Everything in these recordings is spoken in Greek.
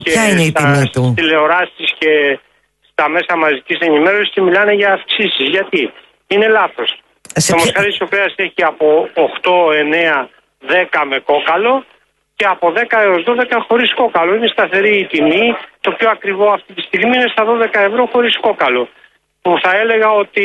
Ποια είναι η τιμή του? Στις τηλεοράσεις και στα μέσα μαζικής ενημέρωσης και μιλάνε για αυξήσεις. Γιατί? Είναι λάθος. Το μοσχαρίσιο κρέας έχει από 8, 9, 10 με κόκαλο και από 10 έως 12 χωρίς κόκαλο. Είναι σταθερή η τιμή. Το πιο ακριβό αυτή τη στιγμή είναι στα 12 ευρώ χωρίς κόκαλο. Που θα έλεγα ότι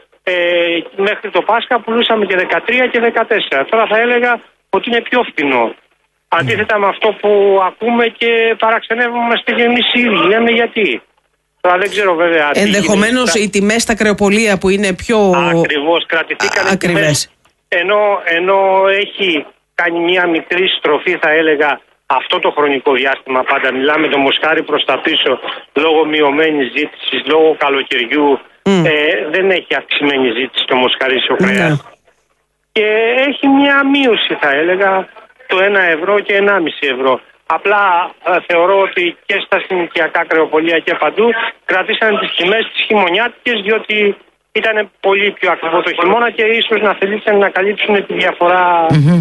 μέχρι το Πάσχα πουλούσαμε και 13 και 14. Τώρα θα έλεγα ότι είναι πιο φθηνό. Αντίθετα με αυτό που ακούμε και παραξενεύομαστε και εμείς οι ίδιοι. Λέμε γιατί. Τώρα δεν ξέρω βέβαια. Ενδεχομένως οι τιμές στα κρεοπολία που είναι πιο ακριβώς κρατηθήκαν ακριβές. Ενώ έχει κάνει μια μικρή στροφή, θα έλεγα, αυτό το χρονικό διάστημα. Πάντα μιλάμε το μοσχάρι προς τα πίσω λόγω μειωμένης ζήτησης, λόγω καλοκαιριού. Δεν έχει αυξημένη ζήτηση το μοσχαρίσιο κρέας. Και έχει μια μείωση, θα έλεγα, το 1 ευρώ και 1,5 ευρώ. Απλά θεωρώ ότι και στα συνοικιακά κρεοπολία και παντού κρατήσαν τις τιμές τις χειμωνιάτικες, διότι ήταν πολύ πιο ακριβό το χειμώνα και ίσως να θελήσαν να καλύψουν τη διαφορά.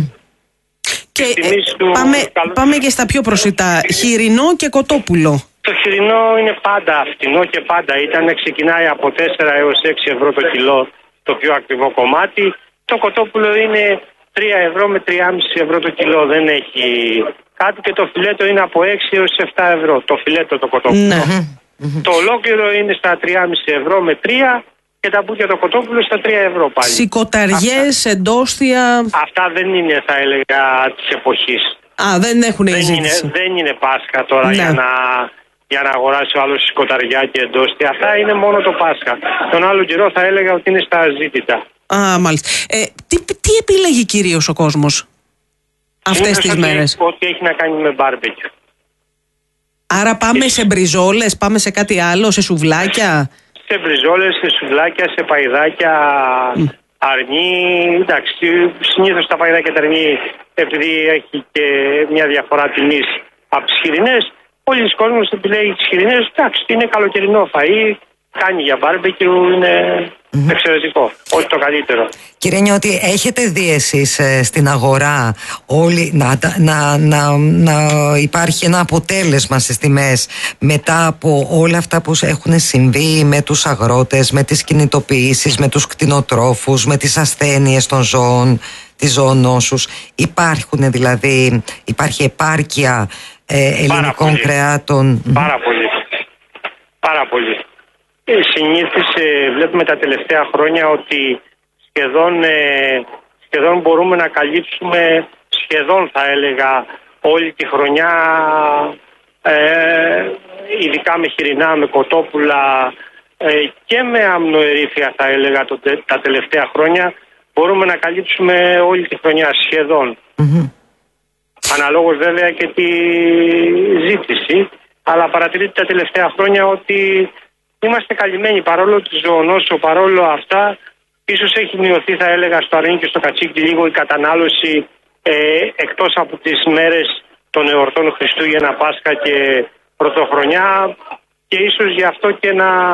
Και πάμε και στα πιο προσιτά. Χοιρινό και κοτόπουλο. Το χοιρινό είναι πάντα φτηνό και πάντα ξεκινάει από 4 έως 6 ευρώ το κιλό, το πιο ακριβό κομμάτι. Το κοτόπουλο είναι 3 ευρώ με 3,5 ευρώ το κιλό, δεν έχει κάτι, και το φιλέτο είναι από 6 έως 7 ευρώ, το φιλέτο το κοτόπουλο. Το ολόκληρο είναι στα 3,5 ευρώ με 3 και τα μπουκιά το κοτόπουλο στα 3 ευρώ πάλι. Σικοταριές, εντόστια. Αυτά δεν είναι, θα έλεγα, της εποχής. Δεν έχουν ζήτηση. Δεν είναι Πάσχα τώρα για να αγοράσει ο άλλος σικοταριά και εντόστια. Αυτά είναι μόνο το Πάσχα. Τον άλλο καιρό θα έλεγα ότι είναι στα αζήτητα. Μάλιστα. Τι επιλέγει κυρίως ο κόσμος αυτές τις μέρες? Ό,τι έχει να κάνει με μπάρμπεκιου. Άρα πάμε σε μπριζόλες, πάμε σε κάτι άλλο, σε σουβλάκια? Σε μπριζόλες, σε σουβλάκια, σε παϊδάκια, αρνί. Εντάξει, συνήθως τα παϊδάκια τα αρνί, επειδή έχει και μια διαφορά τιμής από τις χοιρινές, πολλοί κόσμος επιλέγει τις χοιρινές. Εντάξει, είναι καλοκαιρινό φαΐ, κάνει για μπάρμπεκιου, είναι εξαιρετικό, όχι το καλύτερο. Κύριε Νιώτη, έχετε δει εσείς στην αγορά όλοι να υπάρχει ένα αποτέλεσμα στις τιμές μετά από όλα αυτά που έχουν συμβεί με τους αγρότες, με τις κινητοποιήσεις, με τους κτηνοτρόφους, με τις ασθένειες των ζώων, τις ζωονόσους? Υπάρχει επάρκεια ελληνικών κρεάτων? Πάρα πολύ. Συνήθως βλέπουμε τα τελευταία χρόνια ότι σχεδόν μπορούμε να καλύψουμε, σχεδόν θα έλεγα, όλη τη χρονιά, ειδικά με χοιρινά, με κοτόπουλα και με αμνοερήφια, θα έλεγα, τα τελευταία χρόνια μπορούμε να καλύψουμε όλη τη χρονιά σχεδόν. Αναλόγως βέβαια και τη ζήτηση, αλλά παρατηρείται τα τελευταία χρόνια ότι είμαστε καλυμμένοι, παρόλο τη ζωονόσο, παρόλο αυτά. Ίσως έχει μειωθεί, θα έλεγα, στο αρνί και στο κατσίκι λίγο η κατανάλωση, εκτός από τις μέρες των εορτών Χριστούγεννα, Πάσχα και Πρωτοχρονιά, και ίσως γι' αυτό και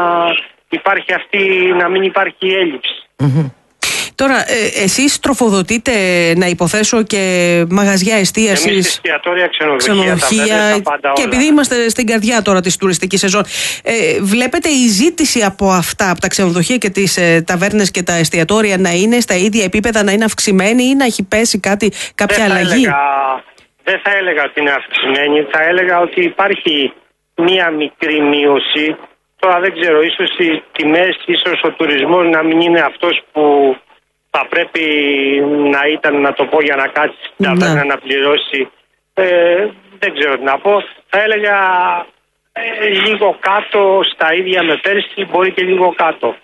να μην υπάρχει έλλειψη. Τώρα, εσείς τροφοδοτείτε, να υποθέσω, και μαγαζιά εστίασης? Εμείς εστιατόρια, ξενοδοχεία και επειδή είμαστε στην καρδιά τώρα της τουριστικής σεζόν, βλέπετε η ζήτηση από αυτά, από τα ξενοδοχεία και τις ταβέρνες και τα εστιατόρια, να είναι στα ίδια επίπεδα, να είναι αυξημένη, ή να έχει πέσει κάποια αλλαγή? Δεν θα έλεγα ότι είναι αυξημένη. Θα έλεγα ότι υπάρχει μία μικρή μείωση. Τώρα δεν ξέρω, ίσως οι τιμές, ίσως ο τουρισμός να μην είναι αυτός που θα πρέπει να ήταν, να το πω, για να κάτσει στην ταβέρνα να πληρώσει. Δεν ξέρω τι να πω. Θα έλεγα λίγο κάτω, στα ίδια με πέρσι, μπορεί και λίγο κάτω.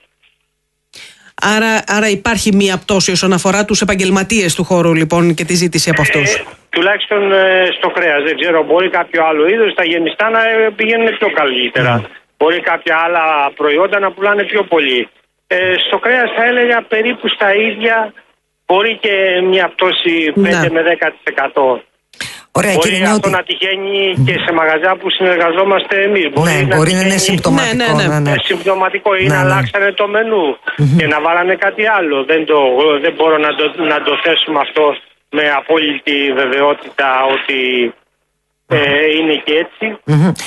Άρα υπάρχει μία πτώση όσον αφορά τους επαγγελματίες του χώρου, λοιπόν, και τη ζήτηση από αυτούς. Τουλάχιστον στο κρέας. Δεν ξέρω, μπορεί κάποιο άλλο είδος, τα γεμιστά να πηγαίνουν πιο καλύτερα. Μπορεί κάποια άλλα προϊόντα να πουλάνε πιο πολύ. Στο κρέας θα έλεγα περίπου στα ίδια, μπορεί και μια πτώση 5 με 10%. Ωραία, μπορεί αυτό να τυχαίνει και σε μαγαζιά που συνεργαζόμαστε εμείς. Μπορεί να είναι συμπτωματικό. Συμπτωματικό ή να αλλάξανε το μενού και να βάλανε κάτι άλλο. Δεν μπορώ να το θέσουμε αυτό με απόλυτη βεβαιότητα ότι είναι και έτσι.